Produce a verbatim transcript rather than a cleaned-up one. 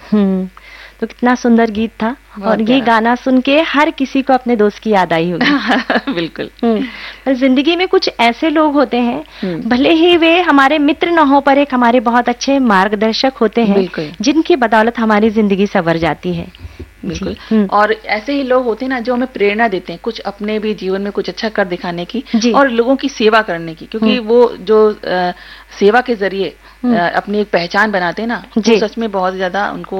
हम्म तो कितना सुंदर गीत था, और ये गाना सुन के हर किसी को अपने दोस्त की याद आई होगी। बिल्कुल। पर जिंदगी में कुछ ऐसे लोग होते हैं, भले ही वे हमारे मित्र न हो, पर एक हमारे बहुत अच्छे मार्गदर्शक होते हैं, जिनकी बदौलत हमारी जिंदगी संवर जाती है। बिल्कुल। और ऐसे ही लोग होते हैं ना जो हमें प्रेरणा देते हैं कुछ अपने भी जीवन में कुछ अच्छा कर दिखाने की और लोगों की सेवा करने की, क्योंकि वो जो आ, सेवा के जरिए अपनी एक पहचान बनाते हैं ना, वो सच में बहुत ज्यादा उनको